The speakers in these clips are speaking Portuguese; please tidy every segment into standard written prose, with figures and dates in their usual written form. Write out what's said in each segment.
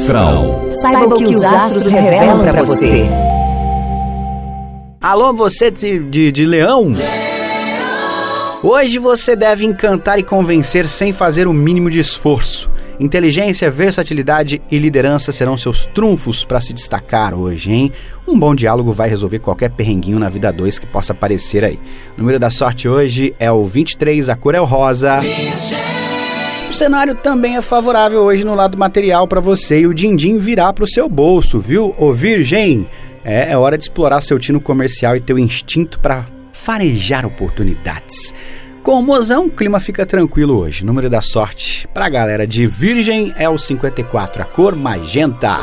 astral. Saiba o que os astros revelam para você. Alô, você de Leão? Hoje você deve encantar e convencer sem fazer o mínimo de esforço. Inteligência, versatilidade e liderança serão seus trunfos para se destacar hoje, hein? Um bom diálogo vai resolver qualquer perrenguinho na vida 2 que possa aparecer aí. O número da sorte hoje é o 23, a cor é o rosa. O cenário também é favorável hoje no lado material para você e o din-din virá pro seu bolso, viu? Ô Virgem, é hora de explorar seu tino comercial e teu instinto para farejar oportunidades. Com o mozão, o clima fica tranquilo hoje. O número da sorte pra galera de Virgem é o 54, a cor magenta.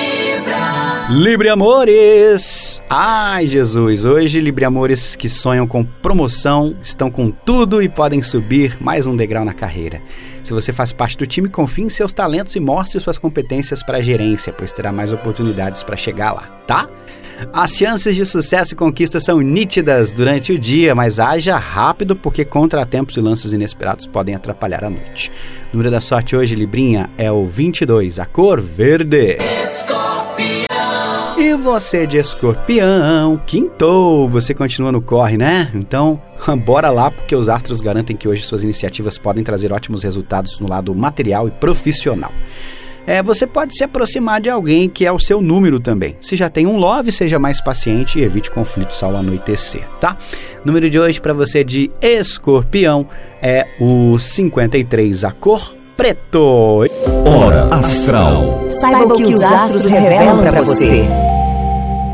Libriamores! Ai, Jesus! Hoje, Libriamores que sonham com promoção, estão com tudo e podem subir mais um degrau na carreira. Se você faz parte do time, confie em seus talentos e mostre suas competências para a gerência, pois terá mais oportunidades para chegar lá, tá? As chances de sucesso e conquista são nítidas durante o dia, mas haja rápido porque contratempos e lances inesperados podem atrapalhar a noite. O número da sorte hoje, Librinha, é o 22, a cor verde. E você de Escorpião, quintou, você continua no corre, né? Então, bora lá, porque os astros garantem que hoje suas iniciativas podem trazer ótimos resultados no lado material e profissional. Você pode se aproximar de alguém que é o seu número também. Se já tem um love, seja mais paciente e evite conflitos ao anoitecer, tá? O número de hoje para você de Escorpião é o 53, a cor preto. Hora astral. Saiba o que os astros revelam para você.